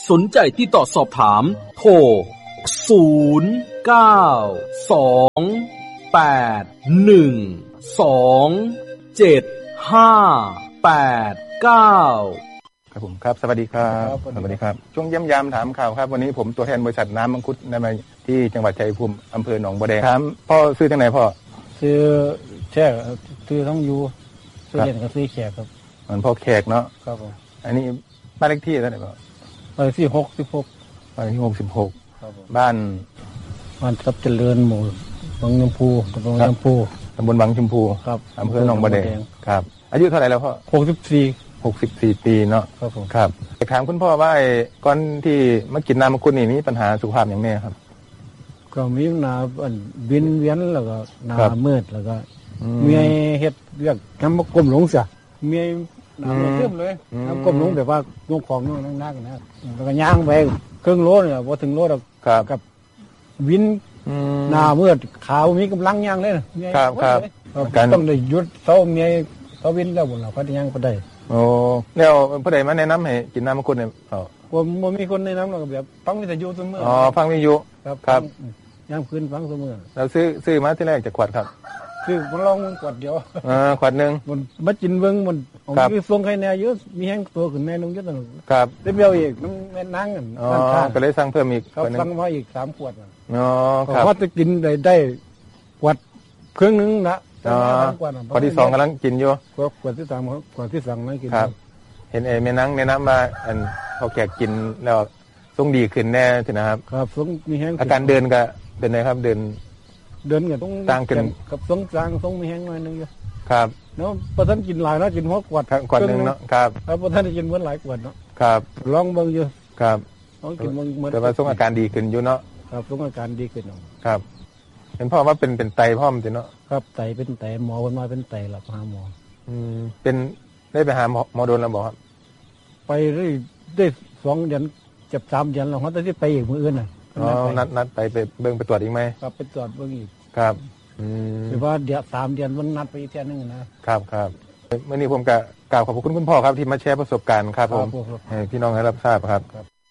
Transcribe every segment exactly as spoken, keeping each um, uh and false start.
สนใจติดต่อสอบถามโทรศูนย์ เก้า สอง แปด หนึ่ง สอง เจ็ด ห้า แปด เก้าครับผมครับสวัสดีครับสวัสดีครับช่วงเยี่ยมยามถามข่าวครับวันนี้ผมตัวแทนบริษัทน้ำมังคุดได้มาที่จังหวัดชัยภูมิอำเภอหนองบัวแดงถามพ่อซื้อทางไหนพ่อซื้อแขกซื้อต้องอยู่ซื้อเล่นกับซื้อแขกครับเหมือนพ่อแขกเนาะครับผมอันนี้บ้านเลขที่เท่าไหร่พ่อบ้านเลขที่หกสิบหกบ้านเลขที่หกสิบหกบ้านบ้านทรัพย์เจริญหมู่บางยมพูตำบลยมพูตำบลบางชมพูครับอำเภอหนองบัวแดงครับอายุเท่าไหร่แล้วพ่อหกสิบสี่หกสิบสี่ปีเนาะครับผมครับอยากถามคุณพ่อว่าก่อนที่มากินน้ำมังคุดนี่มีปัญหาสุขภาพอย่างไรครับก็มีหน้าบินเวียนแล้วก็หน้ามืดแล้วก็มีเฮ็ดเรียกน้ำมะกลมหลงเสียมีน้ำเต็มเลยน้ำกลมหลงแบบว่ายกของนั่งนักนะแล้วก็ย่างไปครึ่งโลเนี่ยพอถึงโลแล้วกับวินหน้ามืดขาวมีกำลังย่างเลยครับครับต้องได้หยุดเสาเมียเสาวินแล้วบุญเราก็ย่างไปได้โอ้แล้วผู้ใดมาแนะนำให้กินน้ำมังคุดเนี่ยเขาผมผมมีคนแนะนำเราแบบฟังวิทยุเสมออ๋อฟังวิทยุครับครับย่างคืนฟังเสมอเราซื้อซื้อมาที่แรกจากขวดครับซื้อมันลองขวดเดียวอ่าขวดนึงมันมากินเบิ่งมันมีทรงไข่แน่เยอะมีแห้งตัวขึ้นแน่ลงเยอะตลอดครับได้เบี้ยวอีกน้ำแม่นั่งกันอ๋อก็เลยสั่งเพิ่มอีกเขาสั่งมาอีกสามขวดอ๋อครับพอจะกินได้ได้ขวดครึ่งนึงนะอ๋อขวดที่สองกำลังกินอยู่ขวดที่สามขวดที่สองนั่งกินครับเห็นเอแม่นั่งแนะนำมาอันพอแขกกินแล้วทรงดีขึ้นแน่ใช่นะครับครับทรงมีแห้งอาการเดินก็เป็นไงครับเดินเดินกับต้องต่างกันกับทรงจางทรงมีแห้งหน่อยนึงอยู่ครับเนาะพอท่านกินหลายนะกินหัวขวดขวดนึงเนาะครับแล้วพอท่านกินเหมือนหลายขวดเนาะครับลองเบิ่งอยู่ครับลองกินเบิ่งเหมือนแต่ว่าทรงอาการดีขึ้นอยู่เนาะครับทรงอาการดีขึ้นเนาะครับเห็นพ่อว่าเป็นเป็นไตพ่อมสิเนาะครับไตเป็นไตหมอคนมาเป็นไตหลับหาหมออืมเป็นได้ไปหาหมอโดนแล้วบอกครับไปได้ได้สองเดือนจับสามเดือนแล้วเขาจะได้ไปอีกมื้ออื่นน่ะอ๋อนัดนัดไปไปเบิ่งไปตรวจอีกไหมครับไปตรวจเบิ่งอีกครับอืมหรือว่าเดือนสามเดือนมันนัดไปอีกเทื่อนึงนะครับครับเมื่อนี้ผมก็กล่าวขอบคุณคุณพ่อครับที่มาแชร์ประสบการณ์ครับผมให้พี่น้องได้รับทราบครับ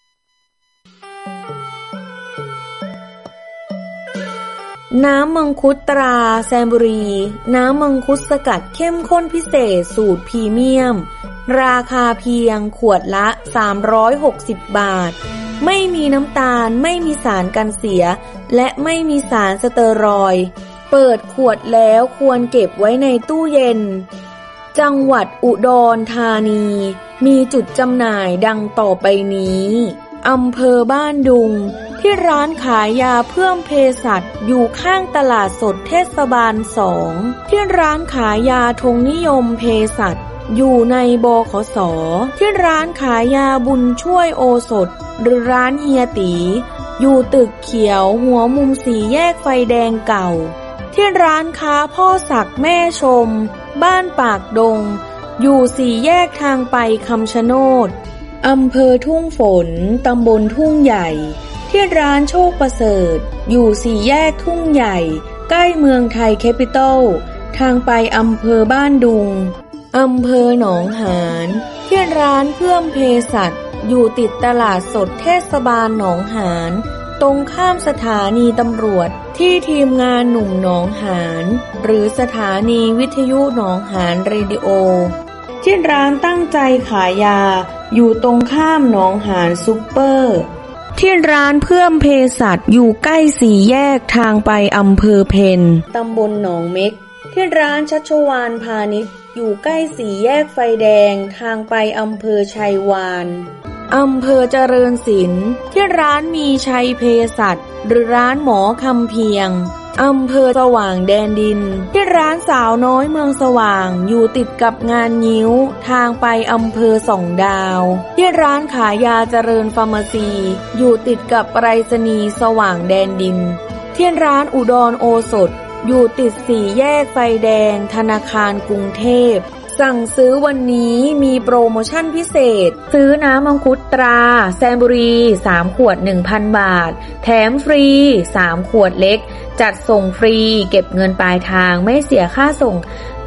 น้ำมังคุดตราแซมบุรีน้ำมังคุดสกัดเข้มข้นพิเศษสูตรพรีเมียมราคาเพียงขวดละสามร้อยหกสิบบาทไม่มีน้ำตาลไม่มีสารกันเสียและไม่มีสารสเตอรอยด์เปิดขวดแล้วควรเก็บไว้ในตู้เย็นจังหวัดอุดรธานีมีจุดจำหน่ายดังต่อไปนี้อำเภอบ้านดุงที่ร้านขายยาเพิ่มเภสัชอยู่ข้างตลาดสดเทศบาลสองที่ร้านขายยาธงนิยมเภสัชอยู่ในบขส.ที่ร้านขายยาบุญช่วยโอสถหรือร้านเฮียตีอยู่ตึกเขียวหัวมุมสี่แยกไฟแดงเก่าที่ร้านค้าพ่อศักดิ์แม่ชมบ้านปากดงอยู่สี่แยกทางไปคำชะโนดอำเภอทุ่งฝนตำบลทุ่งใหญ่ที่ร้านโชคประเสริฐอยู่สี่แยกทุ่งใหญ่ใกล้เมืองไทยแคปิตอลทางไปอำเภอบ้านดุงอำเภอหนองหานที่ร้านเพิ่มเภสัชอยู่ติดตลาดสดเทศบาลหนองหานตรงข้ามสถานีตำรวจที่ทีมงานหนุ่มหนองหานหรือสถานีวิทยุหนองหานเรดิโอที่ร้านตั้งใจขายยาอยู่ตรงข้ามหนองหานซุปเปอร์ที่ร้านเพิ่มเภสัชอยู่ใกล้สี่แยกทางไปอำเภอเพนตำบลหนองเม็กที่ร้านชัชวาลพาณิชย์อยู่ใกล้สี่แยกไฟแดงทางไปอำเภอชัยวานอำเภอเจริญศิลป์ที่ร้านมีชัยเภสัชหรือร้านหมอคำเพียงอำเภอสว่างแดนดินที่ร้านสาวน้อยเมืองสว่างอยู่ติดกับงานงิ้วทางไปอำเภอสองดาวที่ร้านขายยาเจริญฟาร์มาซีอยู่ติดกับไปรษณีย์สว่างแดนดินที่ร้านอุดรโอสถอยู่ติดสี่แยกไฟแดงธนาคารกรุงเทพสั่งซื้อวันนี้มีโปรโมชั่นพิเศษซื้อน้ำมังคุดตราแซมบุรีสามขวด หนึ่งพัน บาทแถมฟรีสามขวดเล็กจัดส่งฟรีเก็บเงินปลายทางไม่เสียค่าส่ง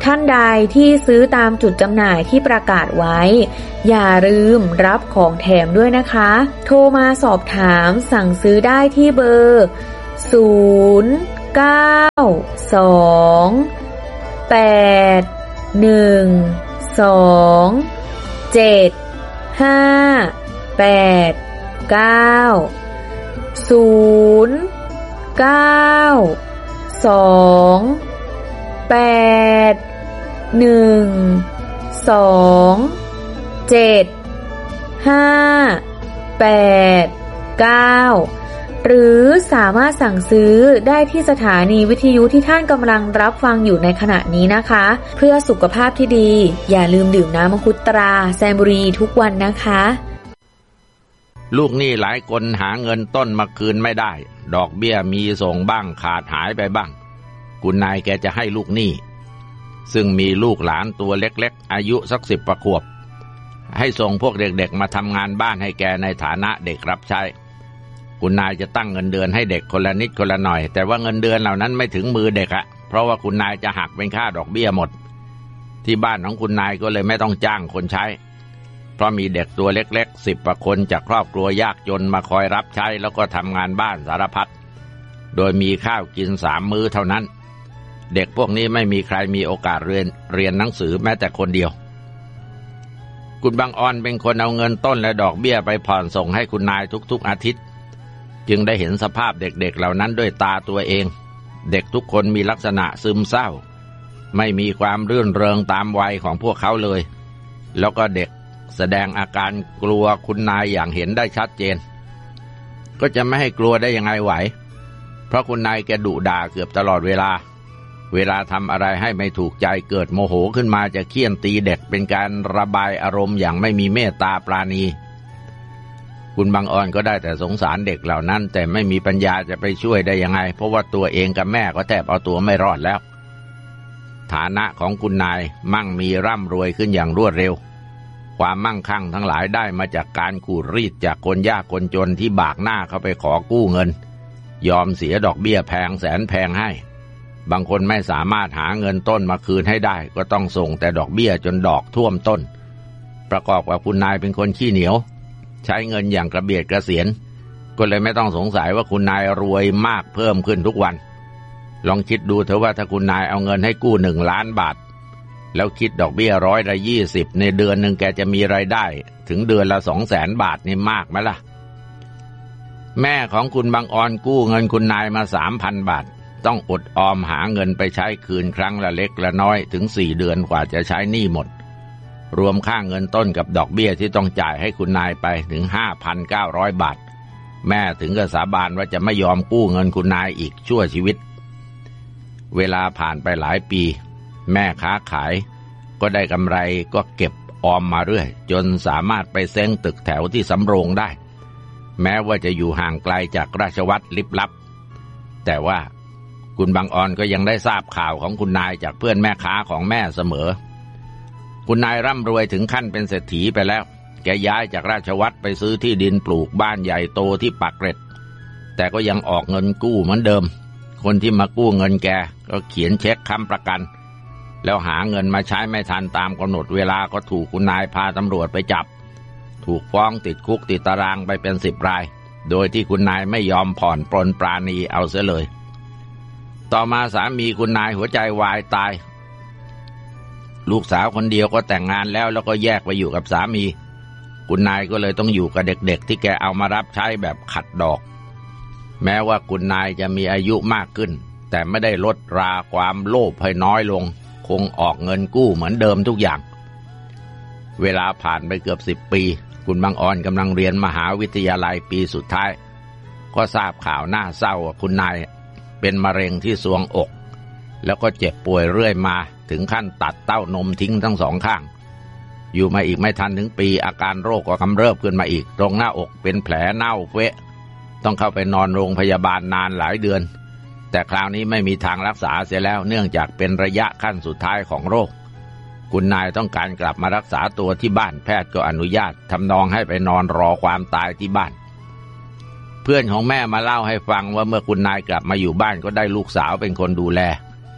ท่านใดที่ซื้อตามจุดจำหน่ายที่ประกาศไว้อย่าลืมรับของแถมด้วยนะคะโทรมาสอบถามสั่งซื้อได้ที่เบอร์ศูนย์ เก้า สอง แปด หนึ่ง สอง เจ็ด ห้า แปด เก้า ศูนย์ เก้า สอง แปด หนึ่ง สอง เจ็ด ห้า แปด เก้าหรือสามารถสั่งซื้อได้ที่สถานีวิทยุที่ท่านกำลังรับฟังอยู่ในขณะนี้นะคะเพื่อสุขภาพที่ดีอย่าลืมดื่มน้ำมังคุดตราแซมบุรีทุกวันนะคะลูกหนี้หลายคนหาเงินต้นมาคืนไม่ได้ดอกเบี้ยมีส่งบ้างขาดหายไปบ้างคุณนายแกจะให้ลูกหนี้ซึ่งมีลูกหลานตัวเล็กๆอายุสักสิบประขวบให้ส่งพวกเด็กๆมาทำงานบ้านให้แกในฐานะเด็กรับใช้คุณนายจะตั้งเงินเดือนให้เด็กคนละนิดคนละหน่อยแต่ว่าเงินเดือนเหล่านั้นไม่ถึงมือเด็กอะเพราะว่าคุณนายจะหักเป็นค่าดอกเบี้ยหมดที่บ้านของคุณนายก็เลยไม่ต้องจ้างคนใช้เพราะมีเด็กตัวเล็กๆสิบกว่าคนจากครอบครัวยากจนมาคอยรับใช้แล้วก็ทำงานบ้านสารพัดโดยมีข้าวกินสามมื้อเท่านั้นเด็กพวกนี้ไม่มีใครมีโอกาสเรียนเรียนหนังสือแม้แต่คนเดียวคุณบางออนเป็นคนเอาเงินต้นและดอกเบี้ยไปผ่อนส่งให้คุณนายทุกๆอาทิตย์จึงได้เห็นสภาพเด็กๆเหล่านั้นด้วยตาตัวเองเด็กทุกคนมีลักษณะซึมเศร้าไม่มีความรื่นเริงตามวัยของพวกเขาเลยแล้วก็เด็กแสดงอาการกลัวคุณนายอย่างเห็นได้ชัดเจนก็จะไม่ให้กลัวได้ยังไงไหวเพราะคุณนายแกดุด่าเกือบตลอดเวลาเวลาทำอะไรให้ไม่ถูกใจเกิดโมโหขึ้นมาจะเคี่ยนตีเด็กเป็นการระบายอารมณ์อย่างไม่มีเมตตาปราณีคุณบางออนก็ได้แต่สงสารเด็กเหล่านั้นแต่ไม่มีปัญญาจะไปช่วยได้ยังไงเพราะว่าตัวเองกับแม่ก็แทบเอาตัวไม่รอดแล้วฐานะของคุณนายมั่งมีร่ำรวยขึ้นอย่างรวดเร็วความมั่งคั่งทั้งหลายได้มาจากการขูดรีดจากคนยากคนจนที่บากหน้าเข้าไปขอกู้เงินยอมเสียดอกเบี้ยแพงแสนแพงให้บางคนไม่สามารถหาเงินต้นมาคืนให้ได้ก็ต้องส่งแต่ดอกเบี้ยจนดอกท่วมต้นประกอบกับคุณนายเป็นคนขี้เหนียวใช้เงินอย่างกระเบียดกระเสียนก็เลยไม่ต้องสงสัยว่าคุณนายรวยมากเพิ่มขึ้นทุกวันลองคิดดูเถอะว่าถ้าคุณนายเอาเงินให้กู้หนึ่งล้านบาทแล้วคิดดอกเบี้ยร้อยละยี่สิบในเดือนหนึ่งแกจะมีรายได้ถึงเดือนละสองแสนบาทนี่มากไหมล่ะแม่ของคุณบางออนกู้เงินคุณนายมาสามพันบาทต้องอดออมหาเงินไปใช้คืนครั้งละเล็กละน้อยถึงสี่เดือนกว่าจะใช้หนี้หมดรวมค่าเงินต้นกับดอกเบี้ยที่ต้องจ่ายให้คุณนายไปถึง ห้าพันเก้าร้อย บาทแม่ถึงกับสาบานว่าจะไม่ยอมกู้เงินคุณนายอีกชั่วชีวิตเวลาผ่านไปหลายปีแม่ค้าขายก็ได้กำไรก็เก็บออมมาเรื่อยจนสามารถไปเซ้งตึกแถวที่สำโรงได้แม้ว่าจะอยู่ห่างไกลจากราชวัตรลิบลับแต่ว่าคุณบางออนก็ยังได้ทราบข่าวของคุณนายจากเพื่อนแม่ค้าของแม่เสมอคุณนายร่ำรวยถึงขั้นเป็นเศรษฐีไปแล้วแกย้ายจากราชวัตรไปซื้อที่ดินปลูกบ้านใหญ่โตที่ปากเกร็ดแต่ก็ยังออกเงินกู้เหมือนเดิมคนที่มากู้เงินแกก็เขียนเช็คค้ำประกันแล้วหาเงินมาใช้ไม่ทันตามกำหนดเวลาก็ถูกคุณนายพาตำรวจไปจับถูกฟ้องติดคุกติดตารางไปเป็นสิบรายโดยที่คุณนายไม่ยอมผ่อนปรนปราณีเอาเสียเลยต่อมาสามีคุณนายหัวใจวายตายลูกสาวคนเดียวก็แต่งงานแล้วแล้วก็แยกไปอยู่กับสามีคุณนายก็เลยต้องอยู่กับเด็กๆที่แกเอามารับใช้แบบขัดดอกแม้ว่าคุณนายจะมีอายุมากขึ้นแต่ไม่ได้ลดราความโลภให้น้อยลงคงออกเงินกู้เหมือนเดิมทุกอย่างเวลาผ่านไปเกือบสิบปีคุณบางออนกำลังเรียนมหาวิทยาลัยปีสุดท้ายก็ทราบข่าวน่าเศร้าว่าคุณนายเป็นมะเร็งที่ทรวงอกแล้วก็เจ็บป่วยเรื่อยมาถึงขั้นตัดเต้านมทิ้งทั้งสองข้างอยู่มาอีกไม่ทันถึงปีอาการโรคก็กำเริบขึ้นมาอีกตรงหน้าอกเป็นแผลเน่าเฟะต้องเข้าไปนอนโรงพยาบาลนานหลายเดือนแต่คราวนี้ไม่มีทางรักษาเสียแล้วเนื่องจากเป็นระยะขั้นสุดท้ายของโรคคุณนายต้องการกลับมารักษาตัวที่บ้านแพทย์ก็อนุญาตทำนองให้ไปนอนรอความตายที่บ้านเพื่อนของแม่มาเล่าให้ฟังว่าเมื่อคุณนายกลับมาอยู่บ้านก็ได้ลูกสาวเป็นคนดูแล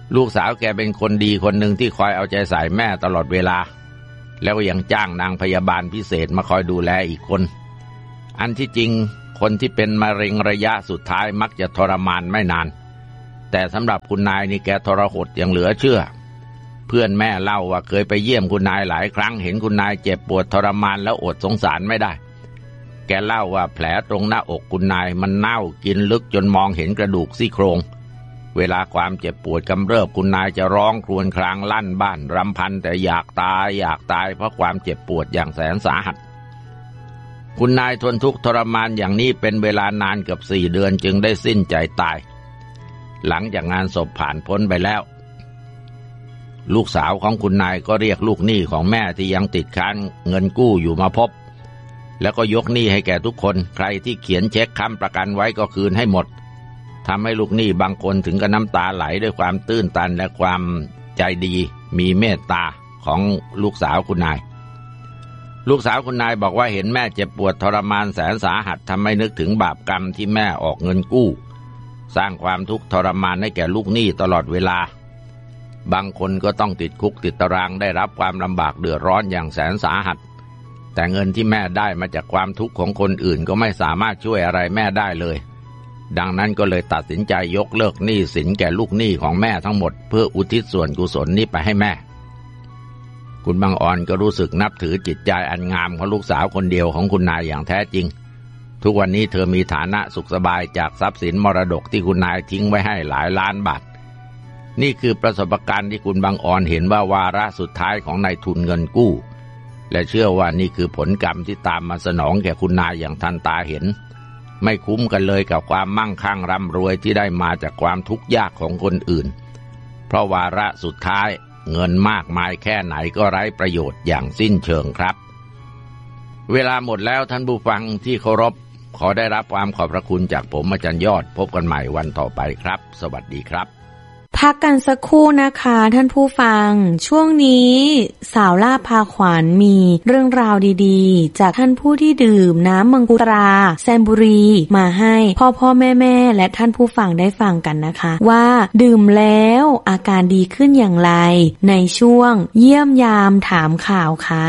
ลูกสาวแกเป็นคนดีคนหนึ่งที่คอยเอาใจใส่แม่ตลอดเวลาแล้วก็ยังจ้างนางพยาบาลพิเศษมาคอยดูแลอีกคนอันที่จริงคนที่เป็นมะเร็งระยะสุดท้ายมักจะทรมานไม่นานแต่สำหรับคุณนายนี่แกทรหดอย่างเหลือเชื่อเพื่อนแม่เล่าว่าเคยไปเยี่ยมคุณนายหลายครั้งเห็นคุณนายเจ็บปวดทรมานแล้วอดสงสารไม่ได้แกเล่าว่าแผลตรงหน้าอกคุณนายมันเน่ากินลึกจนมองเห็นกระดูกซี่โครงเวลาความเจ็บปวดกำเริบคุณนายจะร้องครวญครางลั่นบ้านรำพันแต่อยากตายอยากตายเพราะความเจ็บปวดอย่างแสนสาหัสคุณนายทนทุกข์ทรมานอย่างนี้เป็นเวลานานเกือบสี่เดือนจึงได้สิ้นใจตายหลังจากงานศพผ่านพ้นไปแล้วลูกสาวของคุณนายก็เรียกลูกหนี้ของแม่ที่ยังติดค้างเงินกู้อยู่มาพบแล้วก็ยกหนี้ให้แก่ทุกคนใครที่เขียนเช็คค้ำประกันไว้ก็คืนให้หมดทำให้ลูกหนี้บางคนถึงกับน้ำตาไหลด้วยความตื้นตันและความใจดีมีเมตตาของลูกสาวคุณนายลูกสาวคุณนายบอกว่าเห็นแม่เจ็บปวดทรมานแสนสาหัสทำให้นึกถึงบาปกรรมที่แม่ออกเงินกู้สร้างความทุกข์ทรมานให้แก่ลูกหนี้ตลอดเวลาบางคนก็ต้องติดคุกติดตารางได้รับความลำบากเดือดร้อนอย่างแสนสาหัสแต่เงินที่แม่ได้มาจากความทุกข์ของคนอื่นก็ไม่สามารถช่วยอะไรแม่ได้เลยดังนั้นก็เลยตัดสินใจยกเลิกหนี้สินแก่ลูกหนี้ของแม่ทั้งหมดเพื่ออุทิศส่วนกุศลนี้ไปให้แม่คุณบางอ่อนก็รู้สึกนับถือจิตใจอันงามของลูกสาวคนเดียวของคุณนายอย่างแท้จริงทุกวันนี้เธอมีฐานะสุขสบายจากทรัพย์สินมรดกที่คุณนายทิ้งไว้ให้หลายล้านบาทนี่คือประสบการณ์ที่คุณบางอ่อนเห็นว่าวาระสุดท้ายของนายทุนเงินกู้และเชื่อว่านี่คือผลกรรมที่ตามมาสนองแก่คุณนายอย่างทันตาเห็นไม่คุ้มกันเลยกับความมั่งคั่งร่ำรวยที่ได้มาจากความทุกข์ยากของคนอื่นเพราะวาระสุดท้ายเงินมากมายแค่ไหนก็ไร้ประโยชน์อย่างสิ้นเชิงครับเวลาหมดแล้วท่านผู้ฟังที่เคารพขอได้รับความขอบพระคุณจากผมอาจารย์ยอดพบกันใหม่วันต่อไปครับสวัสดีครับพักกันสักครู่นะคะท่านผู้ฟังช่วงนี้สาวล่าพาขวัญมีเรื่องราวดีๆจากท่านผู้ที่ดื่มน้ำมังคุดตราแซมบุรีมาให้พ่อพ่อแม่แม่และท่านผู้ฟังได้ฟังกันนะคะว่าดื่มแล้วอาการดีขึ้นอย่างไรในช่วงเยี่ยมยามถามข่าวค่ะ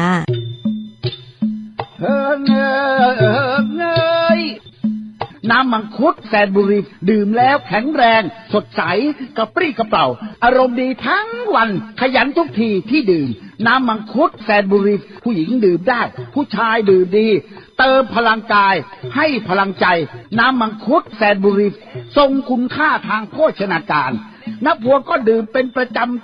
เออเงยเออเงยน้ำมังคุดแซนบุรีดื่มแล้วแข็งแรงสดใสกระปรี้กระเปร่าอารมณ์ดีทั้งวันขยันทุกทีที่ดื่มน้ำมังคุดแซนบุรีผู้หญิงดื่มได้ผู้ชายดื่มดีเติมพลังกายให้พลังใจน้ำมังคุดแซนบุรีทรงคุณค่าทางโภชนาการนักพวงก็ดื่มเป็นประจำ